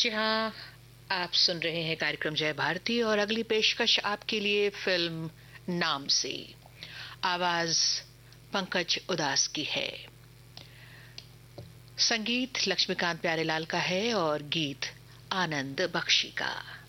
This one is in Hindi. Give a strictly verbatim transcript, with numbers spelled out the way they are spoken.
जी हाँ, आप सुन रहे हैं कार्यक्रम जय भारती और अगली पेशकश आपके लिए फिल्म नाम से। आवाज पंकज उदास की है। संगीत लक्ष्मीकांत प्यारेलाल का है और गीत आनंद बख्शी का।